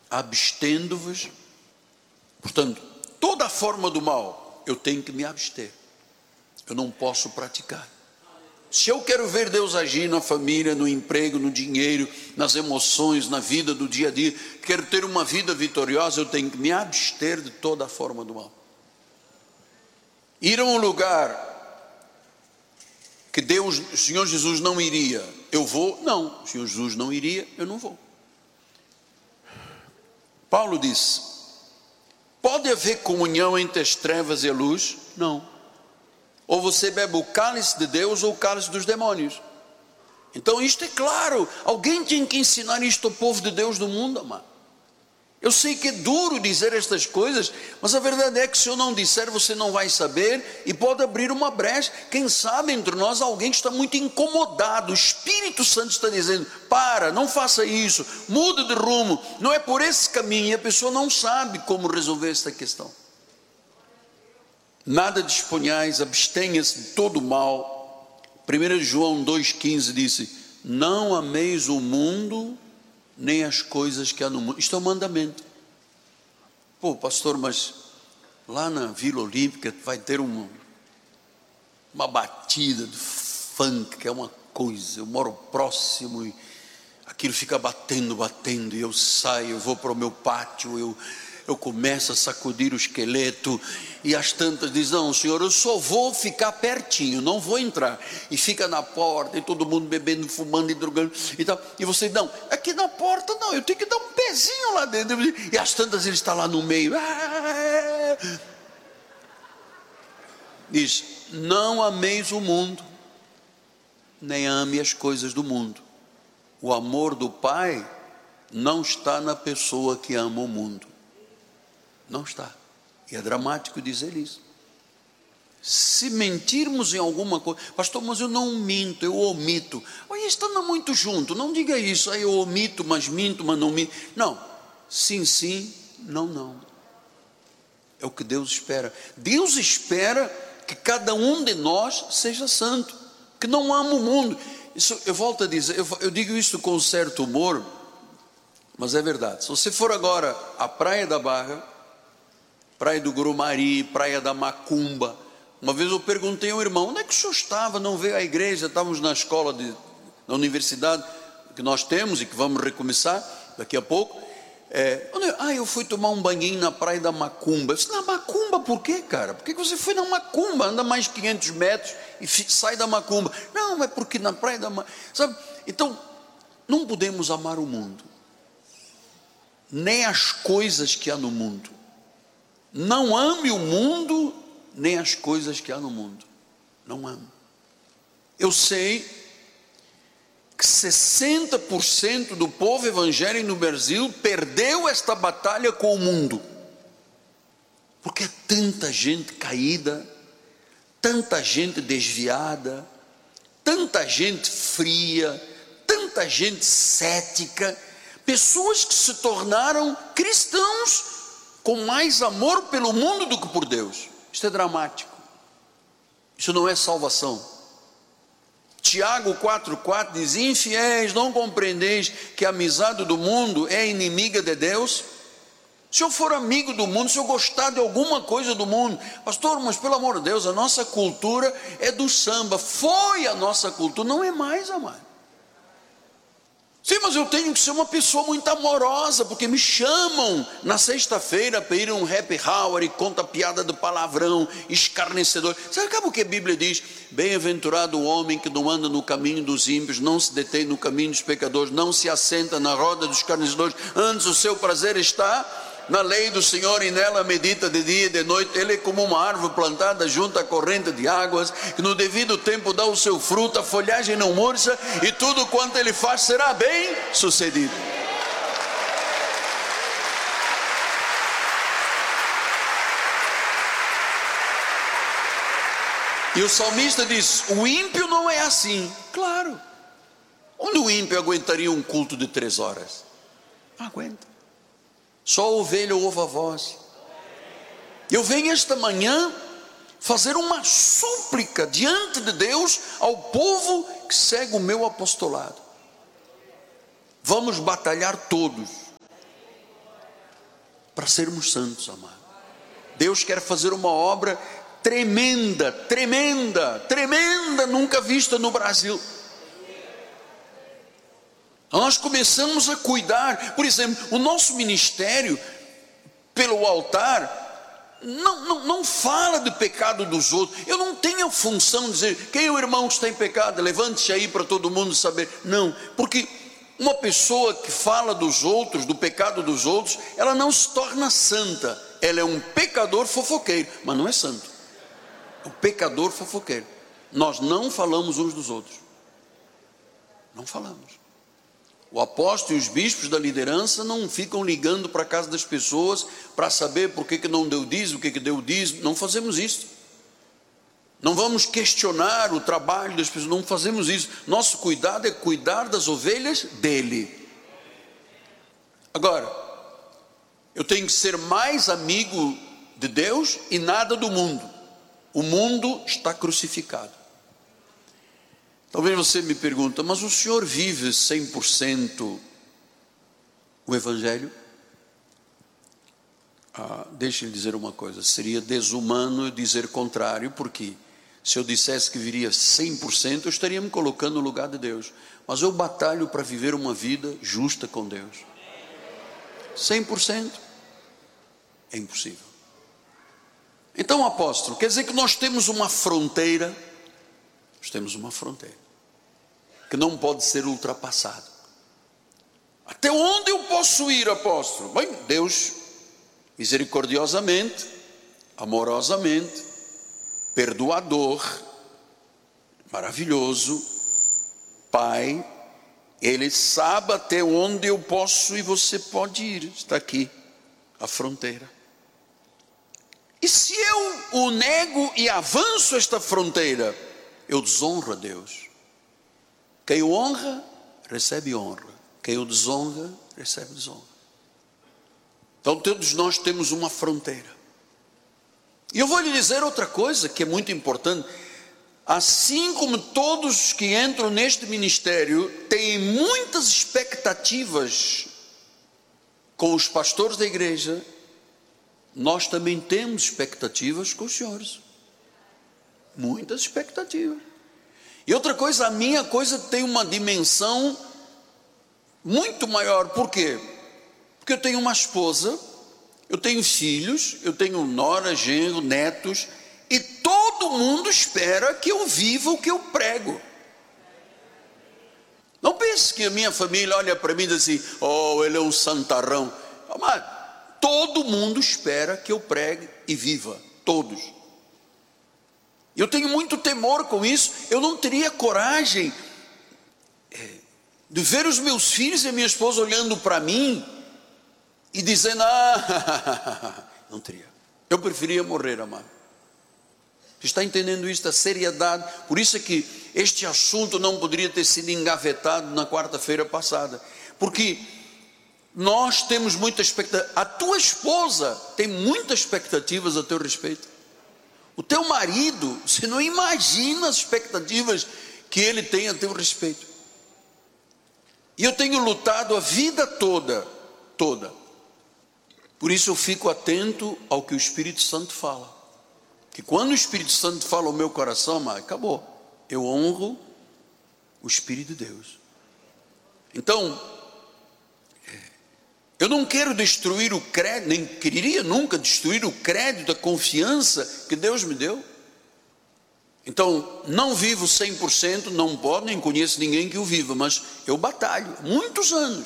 abstendo-vos. Portanto, toda forma do mal, eu tenho que me abster. Eu não posso praticar. Se eu quero ver Deus agir na família, no emprego, no dinheiro, nas emoções, na vida do dia a dia, quero ter uma vida vitoriosa, eu tenho que me abster de toda forma do mal. Ir a um lugar que Deus, o Senhor Jesus não iria, eu vou? Não, o Senhor Jesus não iria, eu não vou. Paulo diz: pode haver comunhão entre as trevas e a luz? Não. Ou você bebe o cálice de Deus ou o cálice dos demônios. Então isto é claro, alguém tem que ensinar isto ao povo de Deus do mundo, amado. Eu sei que é duro dizer estas coisas, mas a verdade é que se eu não disser, você não vai saber, e pode abrir uma brecha. Quem sabe entre nós alguém que está muito incomodado, o Espírito Santo está dizendo: para, não faça isso, muda de rumo, não é por esse caminho, e a pessoa não sabe como resolver esta questão. Nada disponhais, abstenha-se de todo o mal. 1 João 2,15 disse: não ameis o mundo, nem as coisas que há no mundo. Isto é um mandamento. Pô, pastor, mas lá na Vila Olímpica vai ter uma batida de funk, que é uma coisa, eu moro próximo e aquilo fica batendo, e eu saio, eu vou para o meu pátio, eu começo a sacudir o esqueleto, e as tantas dizem: não, senhor, eu só vou ficar pertinho, não vou entrar, e fica na porta, e todo mundo bebendo, fumando e drogando, e tal, e você: não, aqui na porta não, eu tenho que dar um pezinho lá dentro, e as tantas ele está lá no meio, diz: não ameis o mundo, nem ame as coisas do mundo. O amor do Pai não está na pessoa que ama o mundo. Não está. E é dramático dizer isso. Se mentirmos em alguma coisa: pastor, mas eu não minto, eu omito. Olha, estando muito junto, não diga isso: aí eu omito, mas minto, mas não minto. Não, sim, sim, não, não. É o que Deus espera. Deus espera que cada um de nós seja santo, que não ama o mundo. Isso, eu volto a dizer, eu digo isso com certo humor, mas é verdade. Se você for agora à Praia da Barra, Praia do Grumari, Praia da Macumba, uma vez eu perguntei ao irmão: onde é que o senhor estava? Não veio à igreja? Estávamos na escola, na universidade que nós temos e que vamos recomeçar daqui a pouco. Eu fui tomar um banhinho na Praia da Macumba. Eu disse: na Macumba por quê, cara? Por que você foi na Macumba? Anda mais 500 metros e sai da Macumba. Não, é porque na Praia da Macumba, sabe? Então, não podemos amar o mundo, nem as coisas que há no mundo. Não ame o mundo, nem as coisas que há no mundo. Não ame. Eu sei que 60% do povo evangélico no Brasil perdeu esta batalha com o mundo, porque é tanta gente caída, tanta gente desviada, tanta gente fria, tanta gente cética, pessoas que se tornaram cristãos com mais amor pelo mundo do que por Deus. Isto é dramático. Isso não é salvação. Tiago 4,4 diz: infiéis, não compreendeis que a amizade do mundo é inimiga de Deus? Se eu for amigo do mundo, se eu gostar de alguma coisa do mundo, pastor, mas pelo amor de Deus, a nossa cultura é do samba. Foi a nossa cultura, não é mais, amado. Sim, mas eu tenho que ser uma pessoa muito amorosa, porque me chamam na sexta-feira para ir a um happy hour e conta piada do palavrão, escarnecedor. Sabe o que a Bíblia diz? Bem-aventurado o homem que não anda no caminho dos ímpios, não se detém no caminho dos pecadores, não se assenta na roda dos escarnecedores, antes o seu prazer está na lei do Senhor e nela medita de dia e de noite. Ele é como uma árvore plantada junto à corrente de águas, que no devido tempo dá o seu fruto, a folhagem não murcha, e tudo quanto ele faz será bem sucedido. E o salmista diz: o ímpio não é assim. Claro. Onde o ímpio aguentaria um culto de 3 horas? Não aguenta. Só a ovelha ouve a voz. Eu venho esta manhã fazer uma súplica diante de Deus ao povo que segue o meu apostolado. Vamos batalhar todos. para sermos santos, amado. Deus quer fazer uma obra tremenda, tremenda, tremenda, nunca vista no Brasil. Nós começamos a cuidar, por exemplo, o nosso ministério, pelo altar, não fala do pecado dos outros. Eu não tenho a função de dizer, quem é o irmão que está em pecado? Levante-se aí para todo mundo saber. Não, porque uma pessoa que fala dos outros, do pecado dos outros, ela não se torna santa. Ela é um pecador fofoqueiro, mas não é santo. O pecador fofoqueiro. Nós não falamos uns dos outros. Não falamos. O apóstolo e os bispos da liderança não ficam ligando para a casa das pessoas para saber por que não deu dízimo, o que deu dízimo. Não fazemos isso. Não vamos questionar o trabalho das pessoas, não fazemos isso. Nosso cuidado é cuidar das ovelhas dele. Agora, eu tenho que ser mais amigo de Deus e nada do mundo. O mundo está crucificado. Talvez você me pergunte, mas o senhor vive 100% o Evangelho? Deixa eu dizer uma coisa, seria desumano dizer contrário, porque se eu dissesse que viria 100%, eu estaria me colocando no lugar de Deus. Mas eu batalho para viver uma vida justa com Deus. 100% é impossível. Então, apóstolo, quer dizer que nós temos uma fronteira. Nós temos uma fronteira que não pode ser ultrapassada. Até onde eu posso ir, apóstolo? Bem, Deus, misericordiosamente, amorosamente, perdoador, maravilhoso, Pai, Ele sabe até onde eu posso e você pode ir. Está aqui a fronteira. E se eu o nego e avanço esta fronteira, eu desonro a Deus. Quem o honra, recebe honra. Quem o desonra, recebe desonra. Então todos nós temos uma fronteira. E eu vou lhe dizer outra coisa que é muito importante. Assim como todos que entram neste ministério têm muitas expectativas com os pastores da igreja, nós também temos expectativas com os senhores. Muitas expectativas. E outra coisa, a minha coisa tem uma dimensão muito maior. Por quê? Porque eu tenho uma esposa, eu tenho filhos, eu tenho nora, genro, netos, e todo mundo espera que eu viva o que eu prego. Não pense que a minha família olha para mim e diz assim, oh, ele é um santarrão. Mas todo mundo espera que eu pregue e viva, todos. Eu tenho muito temor com isso. Eu não teria coragem de ver os meus filhos e a minha esposa olhando para mim e dizendo, não teria. Eu preferia morrer, amado. Você está entendendo isso, a seriedade? Por isso é que este assunto não poderia ter sido engavetado na quarta-feira passada, porque nós temos muita expectativa. A tua esposa tem muitas expectativas a teu respeito. O teu marido, você não imagina as expectativas que ele tem a teu respeito. E eu tenho lutado a vida toda. Por isso eu fico atento ao que o Espírito Santo fala. Que quando o Espírito Santo fala ao meu coração, mas acabou. Eu honro o Espírito de Deus. Então, eu não quero destruir o crédito, nem queria nunca destruir o crédito, a confiança que Deus me deu. Então, não vivo 100%, não pode, nem conheço ninguém que o viva, mas eu batalho, muitos anos.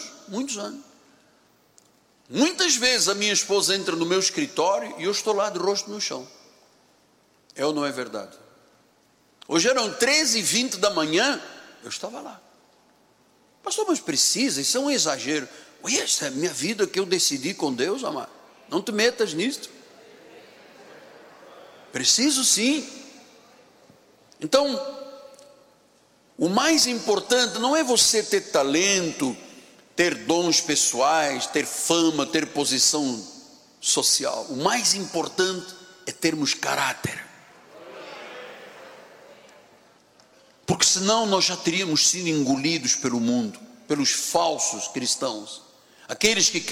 Muitas vezes a minha esposa entra no meu escritório e eu estou lá de rosto no chão. É ou não é verdade? Hoje eram 13h20 da manhã, eu estava lá. Pastor, mas precisa, isso é um exagero. Ui, essa é a minha vida que eu decidi com Deus, amado. Não te metas nisto. Preciso sim. Então, o mais importante não é você ter talento, ter dons pessoais, ter fama, ter posição social. O mais importante é termos caráter. Porque senão nós já teríamos sido engolidos pelo mundo, pelos falsos cristãos. Aqueles que